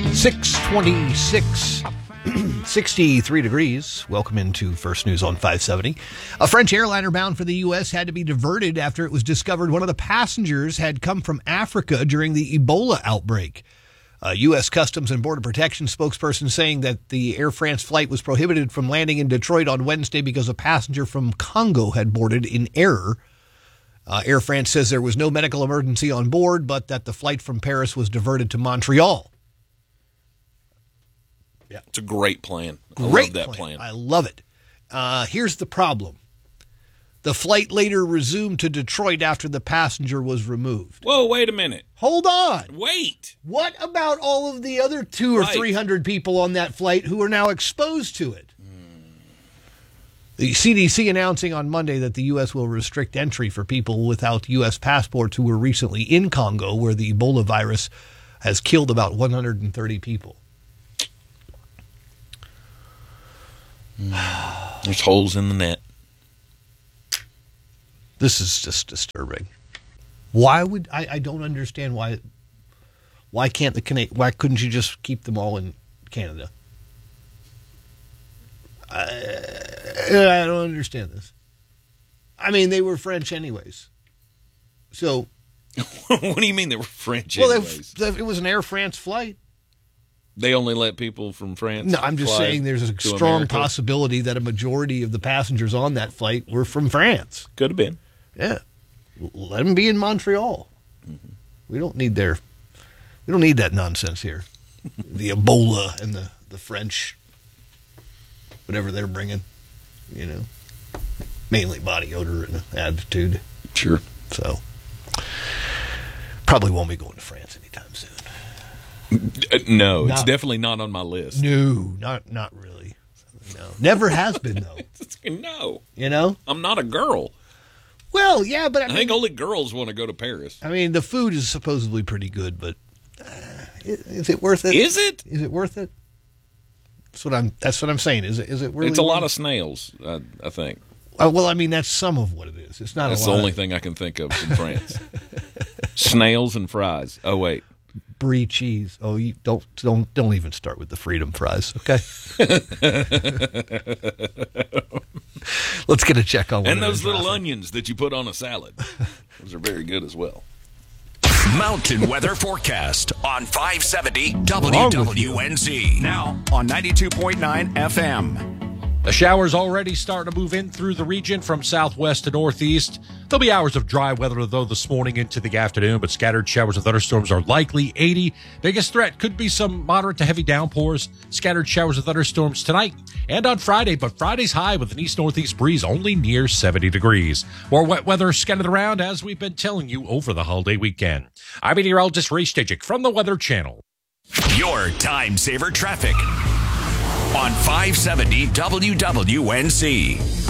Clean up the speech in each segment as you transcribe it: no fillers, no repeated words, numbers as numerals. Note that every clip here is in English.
626, 63 degrees. Welcome into First News on 570. A French airliner bound for the U.S. had to be diverted after it was discovered one of the passengers had come from Africa during the Ebola outbreak. A U.S. Customs and Border Protection spokesperson saying that the Air France flight was prohibited from landing in Detroit on Wednesday because a passenger from Congo had boarded in error. Air France says there was no medical emergency on board, but that the flight from Paris was diverted to Montreal. Yeah, it's a great plan. I love that plan. I love it. Here's the problem. The flight later resumed to Detroit after the passenger was removed. Whoa, wait a minute. Hold on. Wait. What about all of the other 200 or 300 people on that flight who are now exposed to it? The CDC announcing on Monday that the U.S. will restrict entry for people without U.S. passports who were recently in Congo, where the Ebola virus has killed about 130 people. There's holes in the net. This is just disturbing. Why would I don't understand why can't why couldn't you just keep them all in Canada? I don't understand this. I mean, they were French anyways. So what do you mean they were French anyways? Well, it was an Air France flight. They only let people from France. No, I'm just saying there's a strong possibility that a majority of the passengers on that flight were from France. Could have been. Yeah. Let them be in Montreal. Mm-hmm. We don't need that nonsense here. The Ebola and the French, whatever they're bringing, mainly body odor and attitude. Sure. So, probably won't be going to France anytime soon. No, it's definitely not on my list. No, not really. No, never has been though. No, I'm not a girl. Well, yeah, but I think only girls want to go to Paris. I mean, the food is supposedly pretty good, but is it worth it? Is it? Is it worth it? That's what I'm saying. Is it really? It's a lot of snails, I think. Well, I mean, that's some of what it is. It's not. That's the only thing I can think of in France. Snails and fries. Oh wait. Brie cheese. Oh, you don't even start with the freedom fries, okay? Let's get a check on one. And those little onions that you put on a salad. Those are very good as well. Mountain weather forecast on 570 WWNZ. Now on 92.9 FM. The showers already starting to move in through the region from southwest to northeast. There'll be hours of dry weather, though, this morning into the afternoon, but scattered showers and thunderstorms are likely. 80. Biggest threat could be some moderate to heavy downpours. Scattered showers and thunderstorms tonight and on Friday, but Friday's high with an east-northeast breeze only near 70 degrees. More wet weather scattered around, as we've been telling you, over the holiday weekend. I'm meteorologist Ray Stajic from the Weather Channel. Your time-saver traffic on 570 WWNZ.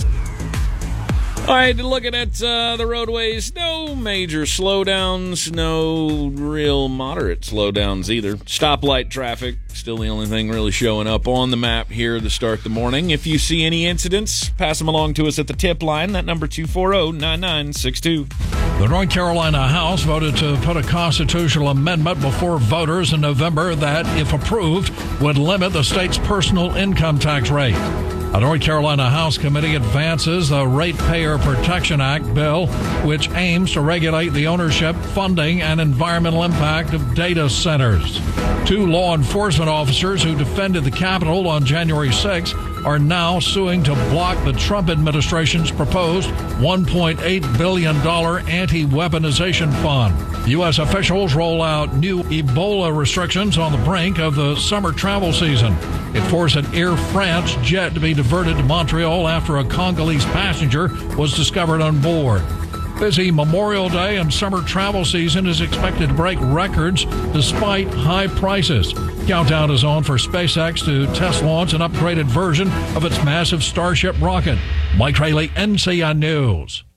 All right, looking at the roadways, no major slowdowns, no real moderate slowdowns either. Stoplight traffic, still the only thing really showing up on the map here to start the morning. If you see any incidents, pass them along to us at the tip line, that number 240-9962. The North Carolina House voted to put a constitutional amendment before voters in November that, if approved, would limit the state's personal income tax rate. A North Carolina House committee advances the Ratepayer Protection Act bill, which aims to regulate the ownership, funding, and environmental impact of data centers. 2 law enforcement officers who defended the Capitol on January 6 are now suing to block the Trump administration's proposed $1.8 billion anti-weaponization fund. U.S. officials roll out new Ebola restrictions on the brink of the summer travel season. It forced an Air France jet to be diverted to Montreal after a Congolese passenger was discovered on board. Busy Memorial Day and summer travel season is expected to break records despite high prices. Countdown is on for SpaceX to test launch an upgraded version of its massive Starship rocket. Mike Traley, NCN News.